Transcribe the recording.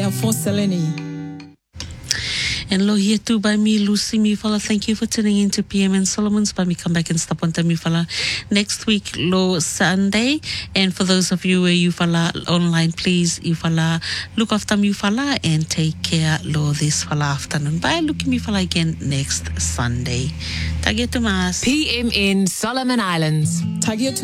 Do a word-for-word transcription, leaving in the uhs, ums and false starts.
Ina for Seleni. And lo here too by me, Lucy Mifala. Thank you for tuning in to P M and Solomon's. By me come back and stop on Mifala next week, lo Sunday. And for those of you where you fala online, please you fala look after me fala and take care lo this fala afternoon. Bye, look me fala again next Sunday. Tagia Tomas. P M in Solomon Islands. Tagia